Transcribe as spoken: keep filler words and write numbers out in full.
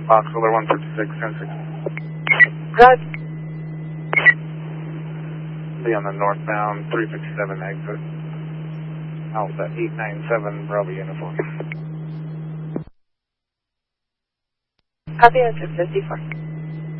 Foxtrot one fifty-six, ten six. Roger. Be on the northbound three fifty-seven exit. Alpha eight nine seven, Bravo uniform. Copy, answer fifty-four.